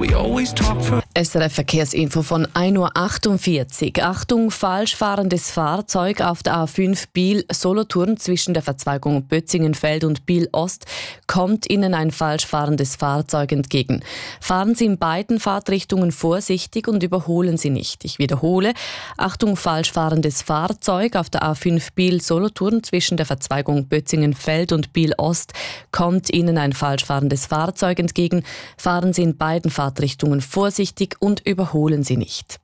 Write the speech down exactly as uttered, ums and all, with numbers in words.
We always talk for S R F-Verkehrsinfo von ein Uhr achtundvierzig. Achtung, falsch fahrendes Fahrzeug auf der A fünf Biel-Solothurn zwischen der Verzweigung Bötzingenfeld und Biel-Ost kommt Ihnen ein falsch fahrendes Fahrzeug entgegen. Fahren Sie in beiden Fahrtrichtungen vorsichtig und überholen Sie nicht. Ich wiederhole, Achtung, falsch fahrendes Fahrzeug auf der A fünf Biel-Solothurn zwischen der Verzweigung Bötzingenfeld und Biel-Ost kommt Ihnen ein falsch fahrendes Fahrzeug entgegen. Fahren Sie in beiden Fahrtrichtungen vorsichtig und überholen Sie nicht.